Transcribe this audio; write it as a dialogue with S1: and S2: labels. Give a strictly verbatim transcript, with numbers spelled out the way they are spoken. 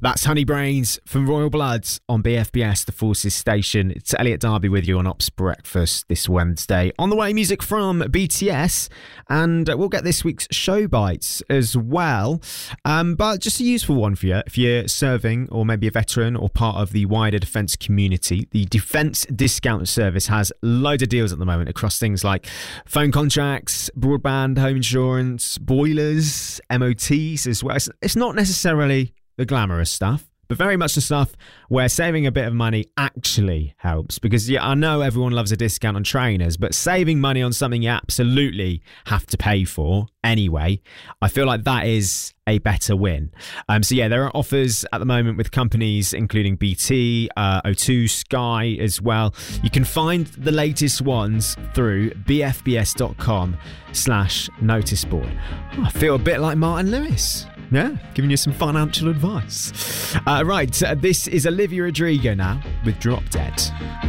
S1: That's Honey Brains from Royal Bloods on B F B S, the Forces station. It's Elliot Darby with you on Ops Breakfast this Wednesday. On the way, music from B T S, and we'll get this week's show bites as well. Um, but just a useful one for you if you're serving or maybe a veteran or part of the wider defence community. The Defence Discount Service has loads of deals at the moment across things like phone contracts, broadband, home insurance, boilers, M O Ts as well. It's, it's not necessarily the glamorous stuff, but very much the stuff where saving a bit of money actually helps. Because yeah, I know everyone loves a discount on trainers, but saving money on something you absolutely have to pay for anyway, I feel like that is a better win. Um, so yeah, there are offers at the moment with companies including B T, uh, O two, Sky as well. You can find the latest ones through bfbs.com slash notice board. Oh, I feel a bit like Martin Lewis. Yeah, giving you some financial advice. Uh, right, uh, this is Olivia Rodrigo now with Drop Dead.